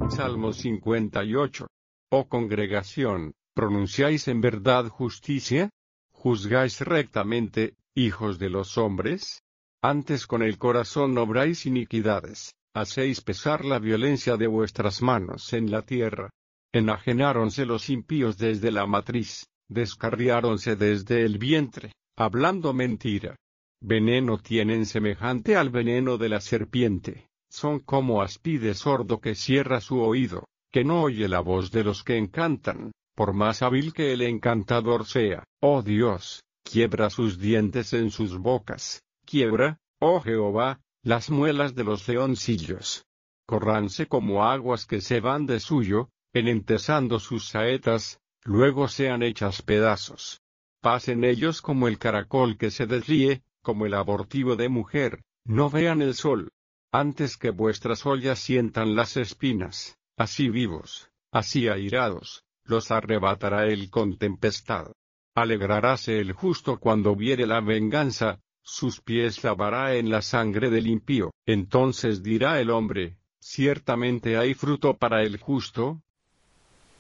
Salmo 58. Oh congregación, ¿pronunciáis en verdad justicia? ¿Juzgáis rectamente, hijos de los hombres? Antes con el corazón obráis iniquidades, hacéis pesar la violencia de vuestras manos en la tierra. Enajenáronse los impíos desde la matriz, descarriáronse desde el vientre, hablando mentira. Veneno tienen semejante al veneno de la serpiente, son como áspide sordo que cierra su oído, que no oye la voz de los que encantan, por más hábil que el encantador sea. Oh Dios, quiebra sus dientes en sus bocas, quiebra, oh Jehová, las muelas de los leoncillos. Corránse como aguas que se van de suyo, enentezando sus saetas, luego sean hechas pedazos. Pasen ellos como el caracol que se desríe, como el abortivo de mujer, no vean el sol. Antes que vuestras ollas sientan las espinas, así vivos, así airados, los arrebatará él con tempestad. Alegraráse el justo cuando viere la venganza, sus pies lavará en la sangre del impío. Entonces dirá el hombre, ciertamente hay fruto para el justo,